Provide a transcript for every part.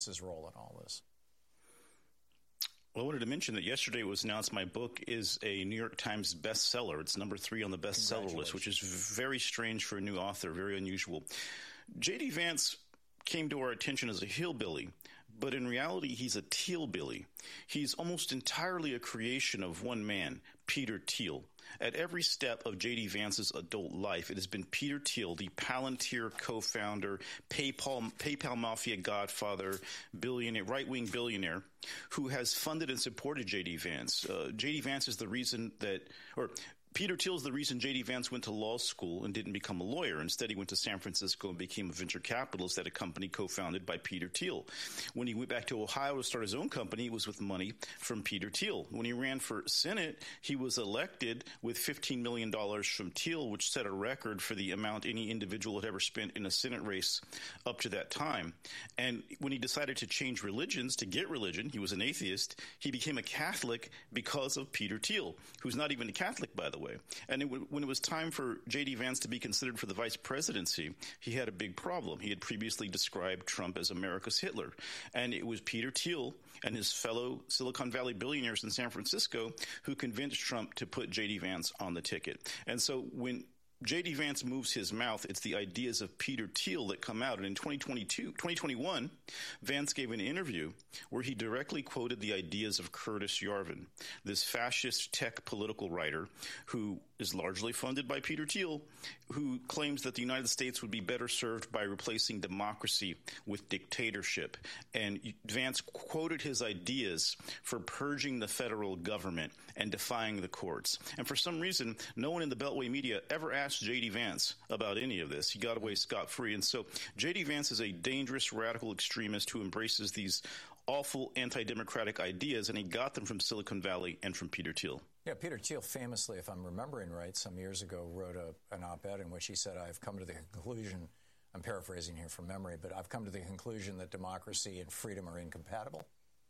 his role in all this? Well, I wanted to mention that yesterday it was announced my book is a New York Times bestseller. It's number 3 on the bestseller list, which is very strange for a new author, very unusual. J.D. Vance came to our attention as a hillbilly, but in reality, he's a tealbilly. He's almost entirely a creation of one man, Peter Thiel. At every step of J.D. Vance's adult life, it has been Peter Thiel, the Palantir co-founder, PayPal mafia godfather, billionaire, right-wing billionaire, who has funded and supported J.D. Vance. J.D. Vance is the reason that, Peter Thiel is the reason J.D. Vance went to law school and didn't become a lawyer. Instead, he went to San Francisco and became a venture capitalist at a company co-founded by Peter Thiel. When he went back to Ohio to start his own company, it was with money from Peter Thiel. When he ran for Senate, he was elected with $15 million from Thiel, which set a record for the amount any individual had ever spent in a Senate race up to that time. And when he decided to change religions, to get religion, he was an atheist, he became a Catholic because of Peter Thiel, who's not even a Catholic, by the way. And when it was time for J.D. Vance to be considered for the vice presidency, he had a big problem. He had previously described Trump as America's Hitler. And it was Peter Thiel and his fellow Silicon Valley billionaires in San Francisco who convinced Trump to put J.D. Vance on the ticket. And so when J.D. Vance moves his mouth, it's the ideas of Peter Thiel that come out. And in 2021, Vance gave an interview where he directly quoted the ideas of Curtis Yarvin, this fascist tech political writer who is largely funded by Peter Thiel, who claims that the United States would be better served by replacing democracy with dictatorship. And Vance quoted his ideas for purging the federal government and defying the courts. And for some reason, no one in the Beltway media ever asked J.D. Vance about any of this. He got away scot-free. And so J.D. Vance is a dangerous radical extremist who embraces these awful anti-democratic ideas, and he got them from Silicon Valley and from Peter Thiel. Yeah, Peter Thiel famously, if I'm remembering right, some years ago wrote an op-ed in which he said, I've come to the conclusion, I'm paraphrasing here from memory, but I've come to the conclusion that democracy and freedom are incompatible.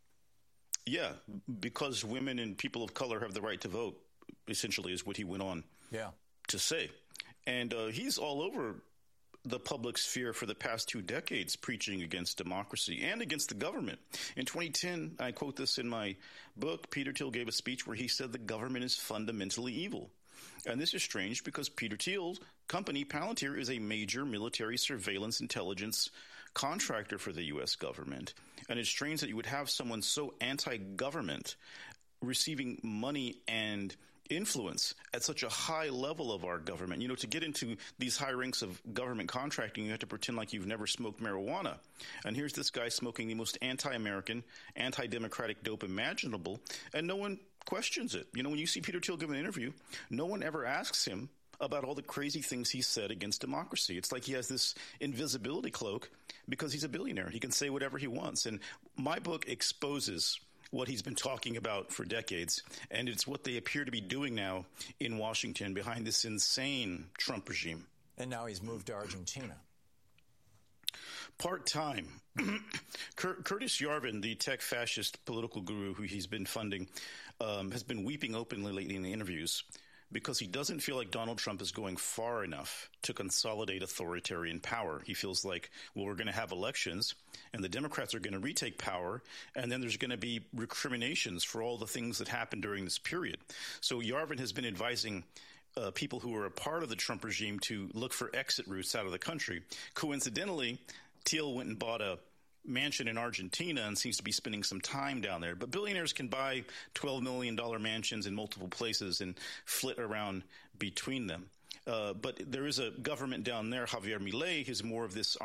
Yeah, because women and people of color have the right to vote, essentially, is what he went on to say. And he's all over the public sphere for the past 2 decades, preaching against democracy and against the government. In 2010, I quote this in my book, Peter Thiel gave a speech where he said the government is fundamentally evil. And this is strange because Peter Thiel's company, Palantir, is a major military surveillance intelligence contractor for the U.S. government. And it's strange that you would have someone so anti-government receiving money and influence at such a high level of our government. You know, to get into these high ranks of government contracting, you have to pretend like you've never smoked marijuana. And here's this guy smoking the most anti-American, anti-democratic dope imaginable, and no one questions it. You know, when you see Peter Thiel give an interview, no one ever asks him about all the crazy things he said against democracy. It's like he has this invisibility cloak because he's a billionaire. He can say whatever he wants. And my book exposes what he's been talking about for decades, and it's what they appear to be doing now in Washington behind this insane Trump regime. And now he's moved to Argentina. Part-time. Curtis Yarvin, the tech fascist political guru who he's been funding, has been weeping openly lately in the interviews because he doesn't feel like Donald Trump is going far enough to consolidate authoritarian power. He feels like, well, we're going to have elections and the Democrats are going to retake power, and then there's going to be recriminations for all the things that happened during this period. So Yarvin has been advising people who are a part of the Trump regime to look for exit routes out of the country. Coincidentally, Thiel went and bought a mansion in Argentina and seems to be spending some time down there. But billionaires can buy $12 million mansions in multiple places and flit around between them. But there is a government down there, Javier Milei, who is more of this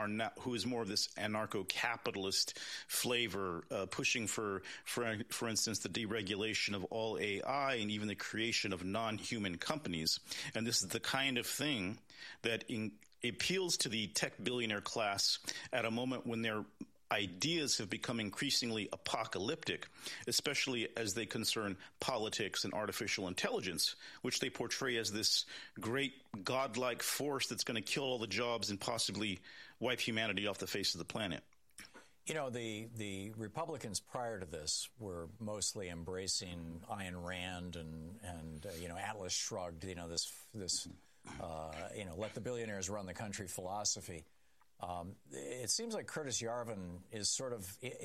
anarcho-capitalist flavor, pushing for instance, the deregulation of all AI and even the creation of non-human companies. And this is the kind of thing that appeals to the tech billionaire class at a moment when their ideas have become increasingly apocalyptic, especially as they concern politics and artificial intelligence, which they portray as this great godlike force that's going to kill all the jobs and possibly wipe humanity off the face of the planet. You know, the Republicans prior to this were mostly embracing Ayn Rand and Atlas Shrugged, this let the billionaires run the country philosophy. It seems like Curtis Yarvin is sort of